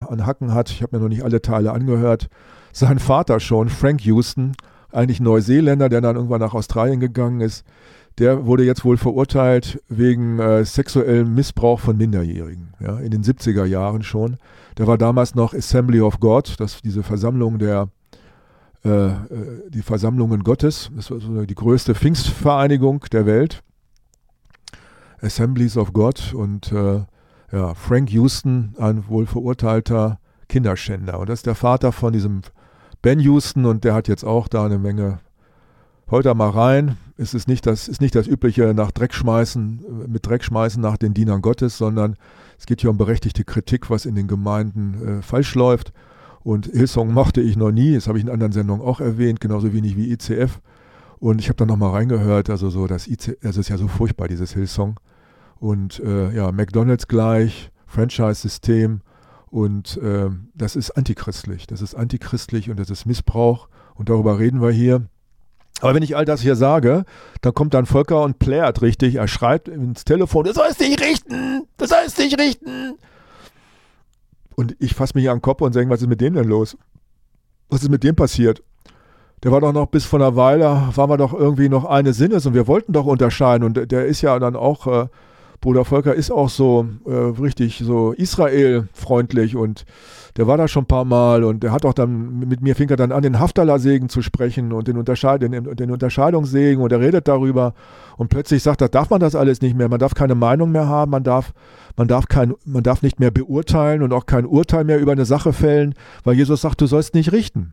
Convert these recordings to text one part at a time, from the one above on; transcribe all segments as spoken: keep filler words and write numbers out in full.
an Hacken hat. Ich habe mir noch nicht alle Teile angehört. Sein Vater schon, Frank Houston, eigentlich Neuseeländer, der dann irgendwann nach Australien gegangen ist, der wurde jetzt wohl verurteilt wegen äh, sexuellem Missbrauch von Minderjährigen, ja, in den siebziger Jahren schon. Der war damals noch Assembly of God, das diese Versammlung der äh, die Versammlungen Gottes, das war so die größte Pfingstvereinigung der Welt. Assemblies of God und äh, ja, Frank Houston, ein wohl verurteilter Kinderschänder. Und das ist der Vater von diesem Ben Houston und der hat jetzt auch da eine Menge. Hört da mal rein. Es ist nicht das, ist nicht das übliche nach Dreck schmeißen, mit Dreck schmeißen nach den Dienern Gottes, sondern es geht hier um berechtigte Kritik, was in den Gemeinden äh, falsch läuft. Und Hillsong mochte ich noch nie, das habe ich in anderen Sendungen auch erwähnt, genauso wenig wie I C F. Und ich habe da nochmal reingehört, also so das I C F, also es ist ja so furchtbar, dieses Hillsong. Und äh, ja, McDonalds gleich, Franchise-System und äh, das ist antichristlich. Das ist antichristlich und das ist Missbrauch und darüber reden wir hier. Aber wenn ich all das hier sage, dann kommt dann Volker und plärt richtig, er schreibt ins Telefon, du sollst dich richten, du sollst dich richten. Und ich fasse mich an den Kopf und sage, was ist mit dem denn los? Was ist mit dem passiert? Der war doch noch bis vor einer Weile, waren wir doch irgendwie noch eines Sinnes und wir wollten doch unterscheiden und der ist ja dann auch, äh, Bruder Volker ist auch so äh, richtig so Israel-freundlich und der war da schon ein paar Mal und der hat auch dann, mit mir fing er dann an, den Haftalah-Segen zu sprechen und den, Unterscheid, den, den Unterscheidungssegen und er redet darüber und plötzlich sagt er, darf man das alles nicht mehr, man darf keine Meinung mehr haben, man darf, man darf, kein, man darf nicht mehr beurteilen und auch kein Urteil mehr über eine Sache fällen, weil Jesus sagt, du sollst nicht richten.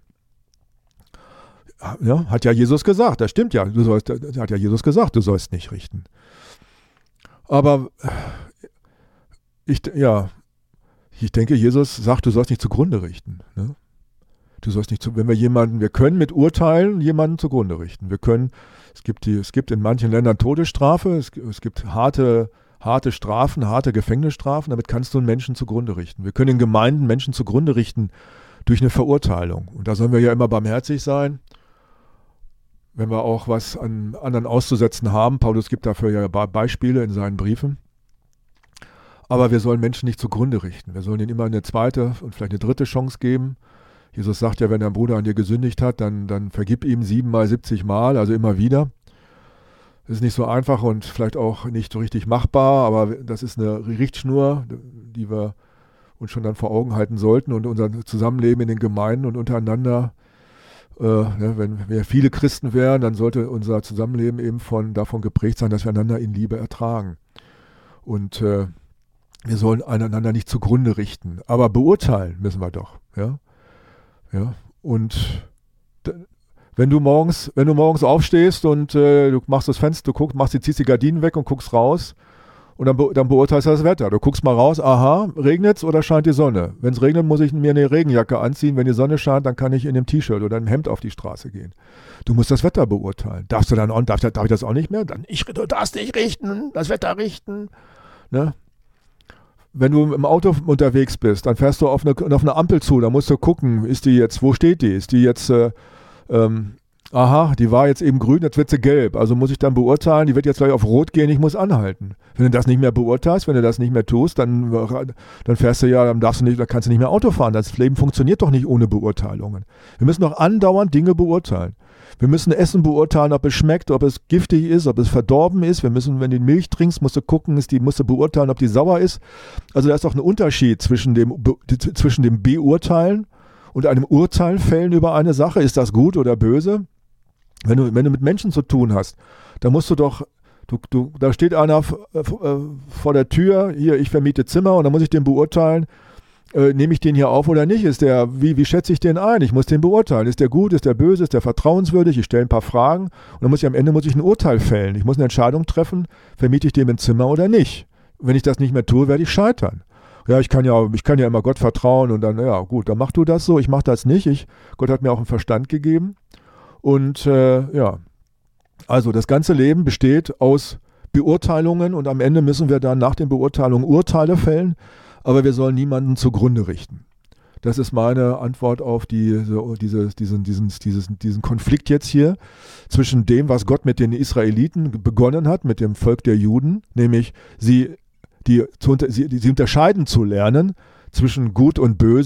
Ja, hat ja Jesus gesagt, das stimmt ja, du sollst, hat ja Jesus gesagt, du sollst nicht richten. Aber ich, ja, ich denke, Jesus sagt, du sollst nicht zugrunde richten. Ne? Du sollst nicht, zu, wenn wir jemanden, wir können mit Urteilen jemanden zugrunde richten. Wir können, es gibt die, es gibt in manchen Ländern Todesstrafe, es, es gibt harte, harte Strafen, harte Gefängnisstrafen, damit kannst du einen Menschen zugrunde richten. Wir können in Gemeinden Menschen zugrunde richten durch eine Verurteilung. Und da sollen wir ja immer barmherzig sein. Wenn wir auch was an anderen auszusetzen haben. Paulus gibt dafür ja Beispiele in seinen Briefen. Aber wir sollen Menschen nicht zugrunde richten. Wir sollen ihnen immer eine zweite und vielleicht eine dritte Chance geben. Jesus sagt ja, wenn dein Bruder an dir gesündigt hat, dann, dann vergib ihm siebenmal, siebzig Mal, also immer wieder. Das ist nicht so einfach und vielleicht auch nicht so richtig machbar, aber das ist eine Richtschnur, die wir uns schon dann vor Augen halten sollten und unser Zusammenleben in den Gemeinden und untereinander. Äh, ne, wenn wir viele Christen wären, dann sollte unser Zusammenleben eben von, davon geprägt sein, dass wir einander in Liebe ertragen. Und äh, wir sollen einander nicht zugrunde richten. Aber beurteilen müssen wir doch. Ja? Ja? Und d- wenn du morgens, wenn du morgens aufstehst und äh, du machst das Fenster, du guckst, machst die, ziehst die Gardinen weg und guckst raus, und dann, be- dann beurteilst du das Wetter. Du guckst mal raus, aha, regnet es oder scheint die Sonne? Wenn es regnet, muss ich mir eine Regenjacke anziehen. Wenn die Sonne scheint, dann kann ich in dem T-Shirt oder im Hemd auf die Straße gehen. Du musst das Wetter beurteilen. Darfst du dann auch, darf, darf ich das auch nicht mehr? Dann, ich, du darfst dich richten, das Wetter richten. Ne? Wenn du im Auto unterwegs bist, dann fährst du auf eine, auf eine Ampel zu, da musst du gucken, ist die jetzt, wo steht die? Ist die jetzt, äh, ähm, aha, die war jetzt eben grün, jetzt wird sie gelb. Also muss ich dann beurteilen, die wird jetzt gleich auf rot gehen, ich muss anhalten. Wenn du das nicht mehr beurteilst, wenn du das nicht mehr tust, dann, dann fährst du ja, dann darfst du nicht, dann kannst du nicht mehr Auto fahren. Das Leben funktioniert doch nicht ohne Beurteilungen. Wir müssen doch andauernd Dinge beurteilen. Wir müssen Essen beurteilen, ob es schmeckt, ob es giftig ist, ob es verdorben ist. Wir müssen, wenn du Milch trinkst, musst du gucken, ist die, musst du beurteilen, ob die sauer ist. Also da ist doch ein Unterschied zwischen dem, zwischen dem Beurteilen und einem Urteil fällen über eine Sache. Ist das gut oder böse? Wenn du, wenn du mit Menschen zu tun hast, dann musst du doch, du, du, da steht einer f- f- vor der Tür, hier, ich vermiete Zimmer und dann muss ich den beurteilen, äh, nehme ich den hier auf oder nicht? Ist der, wie, wie schätze ich den ein? Ich muss den beurteilen. Ist der gut, ist der böse, ist der vertrauenswürdig? Ich stelle ein paar Fragen und dann muss ich am Ende muss ich ein Urteil fällen. Ich muss eine Entscheidung treffen, vermiete ich dem ein Zimmer oder nicht? Wenn ich das nicht mehr tue, werde ich scheitern. Ja, ich kann ja, ich kann ja immer Gott vertrauen und dann, ja gut, dann mach du das so, ich mache das nicht. Ich, Gott hat mir auch einen Verstand gegeben. Und äh, ja, also das ganze Leben besteht aus Beurteilungen und am Ende müssen wir dann nach den Beurteilungen Urteile fällen, aber wir sollen niemanden zugrunde richten. Das ist meine Antwort auf die, so, diese, diesen, diesen, diesen, diesen Konflikt jetzt hier zwischen dem, was Gott mit den Israeliten begonnen hat, mit dem Volk der Juden, nämlich sie, die, zu, sie, sie unterscheiden zu lernen zwischen Gut und Böse.